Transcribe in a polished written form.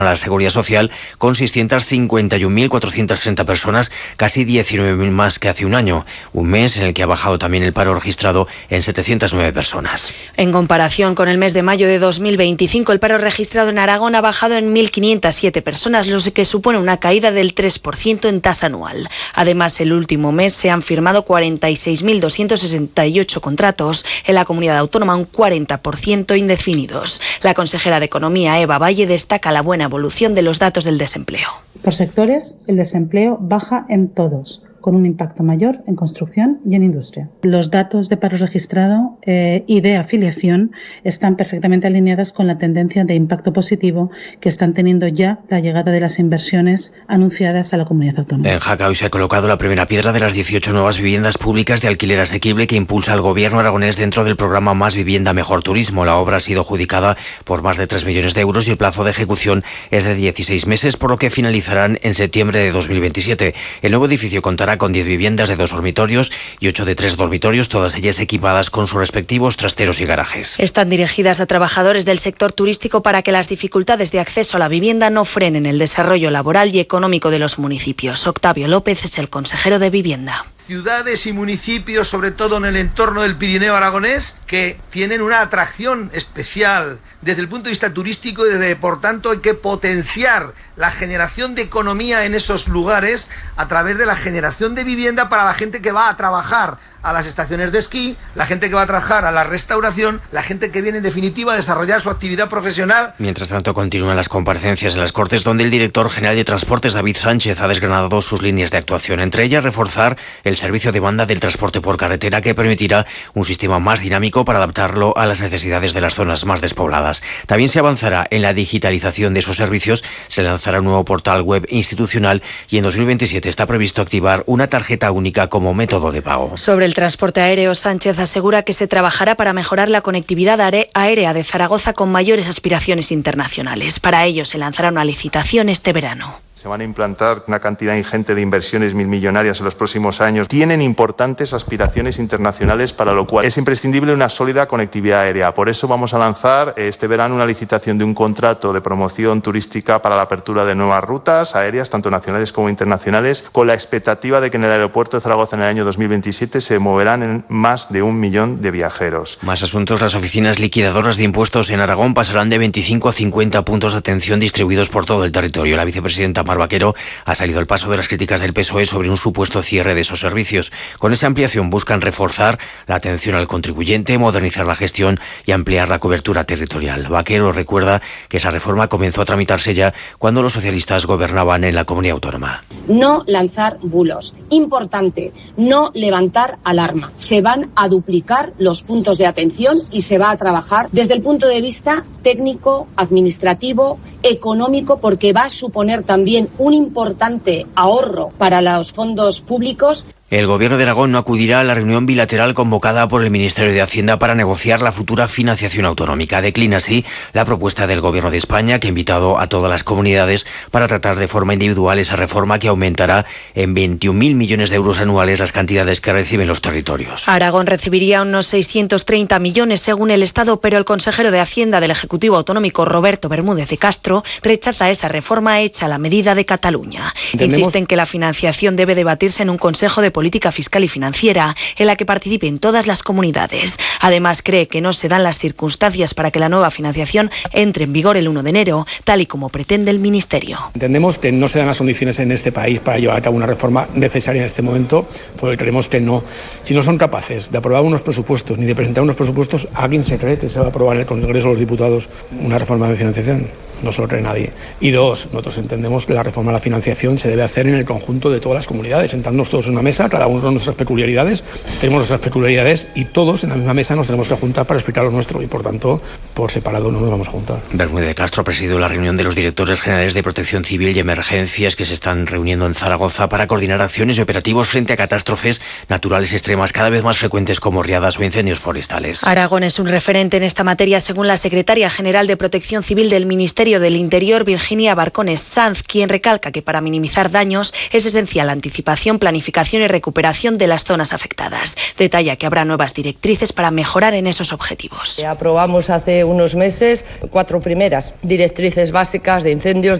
a la Seguridad Social con 651.430 personas, casi 19.000 más que hace un año, un mes en el que ha bajado también el paro registrado en 709 personas. En comparación con el mes de mayo de 2025, el paro registrado en Aragón ha bajado en 1.507 personas, lo que supone una caída del 3% en tasa anual. Además, el último mes se han firmado 46.268 contratos, en la comunidad autónoma un 40% indefinidos. La consejera de Economía, Eva Valle, destaca la buena evolución de los datos del desempleo. Por sectores, el desempleo baja en todos, con un impacto mayor en construcción y en industria. Los datos de paro registrado y de afiliación están perfectamente alineadas con la tendencia de impacto positivo que están teniendo ya la llegada de las inversiones anunciadas a la comunidad autónoma. En Jaca hoy se ha colocado la primera piedra de las 18 nuevas viviendas públicas de alquiler asequible que impulsa el gobierno aragonés dentro del programa Más Vivienda Mejor Turismo. La obra ha sido adjudicada por más de 3 millones de euros y el plazo de ejecución es de 16 meses, por lo que finalizarán en septiembre de 2027. El nuevo edificio contará con 10 viviendas de 2 dormitorios y 8 de 3 dormitorios, todas ellas equipadas con sus respectivos trasteros y garajes. Están dirigidas a trabajadores del sector turístico para que las dificultades de acceso a la vivienda no frenen el desarrollo laboral y económico de los municipios. Octavio López es el consejero de Vivienda. Ciudades y municipios, sobre todo en el entorno del Pirineo aragonés, que tienen una atracción especial desde el punto de vista turístico y por tanto hay que potenciar la generación de economía en esos lugares a través de la generación de vivienda para la gente que va a trabajar a las estaciones de esquí, la gente que va a trabajar a la restauración, la gente que viene en definitiva a desarrollar su actividad profesional. Mientras tanto, continúan las comparecencias en las Cortes, donde el director general de Transportes, David Sánchez, ha desgranado sus líneas de actuación, entre ellas reforzar el servicio de banda del transporte por carretera, que permitirá un sistema más dinámico para adaptarlo a las necesidades de las zonas más despobladas. También se avanzará en la digitalización de esos servicios, se lanzará un nuevo portal web institucional y en 2027 está previsto activar una tarjeta única como método de pago. Sobre el transporte aéreo, Sánchez asegura que se trabajará para mejorar la conectividad aérea de Zaragoza con mayores aspiraciones internacionales. Para ello se lanzará una licitación este verano. Se van a implantar una cantidad ingente de inversiones milmillonarias en los próximos años. Tienen importantes aspiraciones internacionales, para lo cual es imprescindible una sólida conectividad aérea. Por eso vamos a lanzar este verano una licitación de un contrato de promoción turística para la apertura de nuevas rutas aéreas, tanto nacionales como internacionales, con la expectativa de que en el aeropuerto de Zaragoza en el año 2027 se moverán en más de 1 millón de viajeros. Más asuntos. Las oficinas liquidadoras de impuestos en Aragón pasarán de 25 a 50 puntos de atención distribuidos por todo el territorio. La vicepresidenta Mar Vaquero ha salido al paso de las críticas del PSOE sobre un supuesto cierre de esos servicios. Con esa ampliación buscan reforzar la atención al contribuyente, modernizar la gestión y ampliar la cobertura territorial. Vaquero recuerda que esa reforma comenzó a tramitarse ya cuando los socialistas gobernaban en la comunidad autónoma. No lanzar bulos. Importante, no levantar alarma. Se van a duplicar los puntos de atención y se va a trabajar desde el punto de vista técnico, administrativo, económico, porque va a suponer también un importante ahorro para los fondos públicos. El Gobierno de Aragón no acudirá a la reunión bilateral convocada por el Ministerio de Hacienda para negociar la futura financiación autonómica. Declina así la propuesta del Gobierno de España, que ha invitado a todas las comunidades para tratar de forma individual esa reforma que aumentará en 21.000 millones de euros anuales las cantidades que reciben los territorios. Aragón recibiría unos 630 millones según el Estado, pero el consejero de Hacienda del Ejecutivo Autonómico, Roberto Bermúdez de Castro, rechaza esa reforma hecha a la medida de Cataluña. Insiste en que la financiación debe debatirse en un Consejo de Política Fiscal y Financiera en la que participen todas las comunidades. Además, cree que no se dan las circunstancias para que la nueva financiación entre en vigor el 1 de enero, tal y como pretende el Ministerio. Entendemos que no se dan las condiciones en este país para llevar a cabo una reforma necesaria en este momento, porque creemos que no. Si no son capaces de aprobar unos presupuestos ni de presentar unos presupuestos, ¿alguien se cree que se va a aprobar en el Congreso de los Diputados una reforma de financiación? No se lo cree nadie. Y dos, nosotros entendemos que la reforma de la financiación se debe hacer en el conjunto de todas las comunidades, sentándonos todos en una mesa, cada uno con nuestras peculiaridades, tenemos nuestras peculiaridades y todos en la misma mesa nos tenemos que juntar para explicar lo nuestro y por tanto, por separado no nos vamos a juntar. Bermúdez de Castro ha presidido la reunión de los directores generales de Protección Civil y Emergencias que se están reuniendo en Zaragoza para coordinar acciones y operativos frente a catástrofes naturales extremas cada vez más frecuentes como riadas o incendios forestales. Aragón es un referente en esta materia según la secretaria general de Protección Civil del Ministerio Ministerio del Interior, Virginia Barcones Sanz, quien recalca que para minimizar daños es esencial la anticipación, planificación y recuperación de las zonas afectadas. Detalla que habrá nuevas directrices para mejorar en esos objetivos. Aprobamos hace unos meses 4 primeras directrices básicas de incendios,